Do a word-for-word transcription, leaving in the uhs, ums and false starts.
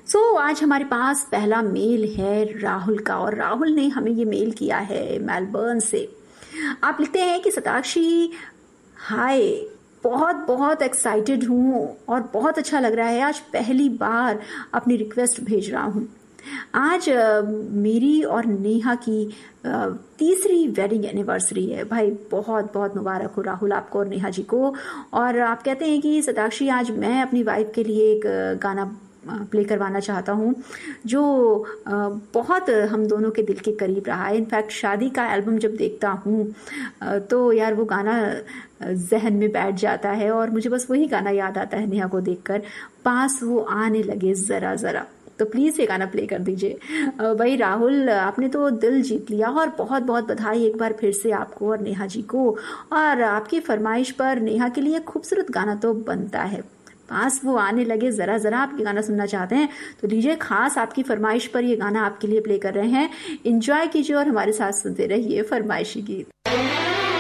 सो so, आज हमारे पास पहला मेल है राहुल का, और राहुल ने हमें ये मेल किया है मेलबर्न से। आप लिखते हैं कि सताक्षी हाय, बहुत बहुत एक्साइटेड हूँ और बहुत अच्छा लग रहा है। आज पहली बार अपनी रिक्वेस्ट भेज रहा हूँ। आज आ, मेरी और नेहा की आ, तीसरी वेडिंग एनिवर्सरी है। भाई बहुत बहुत मुबारक हो राहुल, आपको और नेहा जी को। और आप कहते हैं कि सताक्षी आज मैं अपनी वाइफ के लिए एक गाना प्ले करवाना चाहता हूँ जो बहुत हम दोनों के दिल के करीब रहा है। इनफैक्ट शादी का एल्बम जब देखता हूँ तो यार वो गाना जहन में बैठ जाता है और मुझे बस वही गाना याद आता है नेहा को देखकर, पास वो आने लगे जरा जरा। तो प्लीज़ ये गाना प्ले कर दीजिए। भाई राहुल, आपने तो दिल जीत लिया और बहुत बहुत बधाई एक बार फिर से आपको और नेहा जी को। और आपकी फरमाइश पर नेहा के लिए खूबसूरत गाना तो बनता है, पास वो आने लगे जरा जरा। आप ये गाना सुनना चाहते हैं तो लीजिए, खास आपकी फरमाइश पर ये गाना आपके लिए प्ले कर रहे हैं। एंजॉय कीजिए और हमारे साथ सुनते रहिए फरमाइशी गीत।